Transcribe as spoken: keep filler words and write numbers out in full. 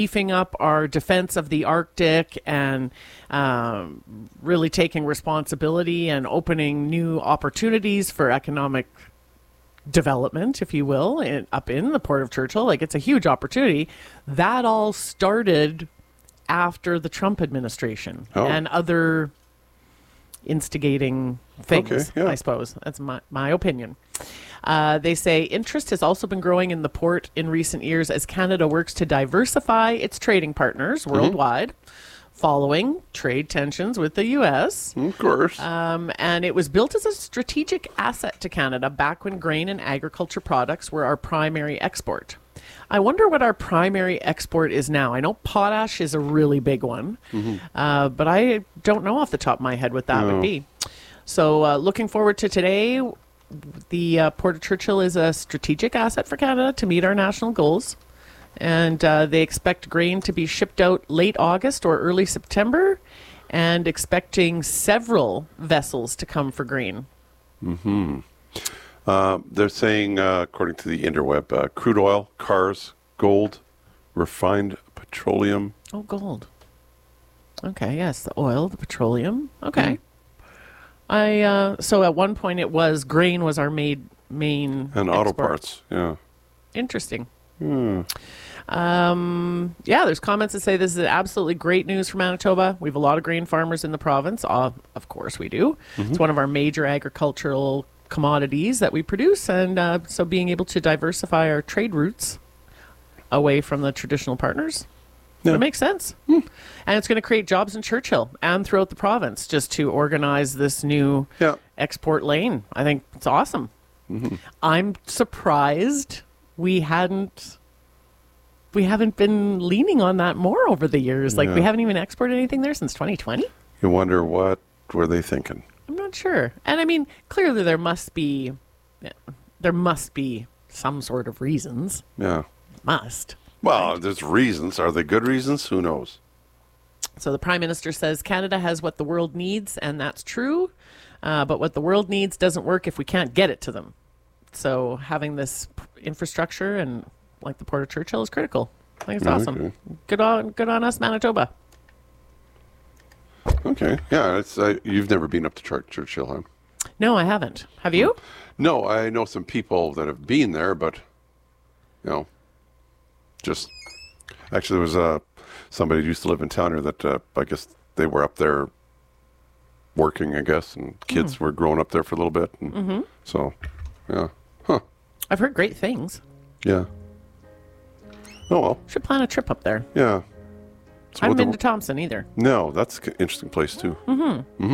beefing up our defense of the Arctic and um, really taking responsibility and opening new opportunities for economic development, if you will, in, up in the Port of Churchill. Like, it's a huge opportunity. That all started after the Trump administration oh. and other instigating things, okay, yeah. I suppose. That's my, my opinion. Uh, they say interest has also been growing in the port in recent years as Canada works to diversify its trading partners worldwide, mm-hmm. following trade tensions with the U S. Of course. Um, and it was built as a strategic asset to Canada back when grain and agriculture products were our primary export. I wonder what our primary export is now. I know potash is a really big one, mm-hmm. uh, but I don't know off the top of my head what that no. would be. So uh, looking forward to today. The uh, Port of Churchill is a strategic asset for Canada to meet our national goals. And uh, they expect grain to be shipped out late August or early September, and expecting several vessels to come for grain. Mm-hmm. Uh, they're saying, uh, according to the interweb, uh, crude oil, cars, gold, refined petroleum. Oh, gold. Okay, yes, the oil, the petroleum. Okay. Mm. I uh, so at one point it was grain was our main main and export. Auto parts. Yeah. Interesting. Hmm. Um, yeah, there's comments that say this is absolutely great news for Manitoba. We have a lot of grain farmers in the province. Uh, of course we do. Mm-hmm. It's one of our major agricultural commodities that we produce, and uh, so being able to diversify our trade routes away from the traditional partners. Yeah. It makes sense. Hmm. And it's going to create jobs in Churchill and throughout the province just to organize this new yeah. export lane. I think it's awesome. Mm-hmm. I'm surprised we hadn't we haven't been leaning on that more over the years. Like, yeah. we haven't even exported anything there since twenty twenty. You wonder what were they thinking? I'm not sure. And I mean, clearly there must be there must be some sort of reasons. Yeah. Must. Well, there's reasons. Are they good reasons? Who knows? So the Prime Minister says Canada has what the world needs, and that's true. Uh, but what the world needs doesn't work if we can't get it to them. So having this infrastructure and like the Port of Churchill is critical. I think it's yeah, awesome. Okay. Good on, good on us, Manitoba. Okay. Yeah, it's uh, you've never been up to Chur- Churchill, huh? No, I haven't. Have you? No, I know some people that have been there, but you know. Just actually, there was uh, somebody who used to live in town here that uh, I guess they were up there working, I guess, and kids mm. were growing up there for a little bit. And mm-hmm. So, yeah. Huh. I've heard great things. Yeah. Oh, well. Should plan a trip up there. Yeah. So I haven't been to Thompson either. No, that's an interesting place, too. Mm-hmm. Mm-hmm.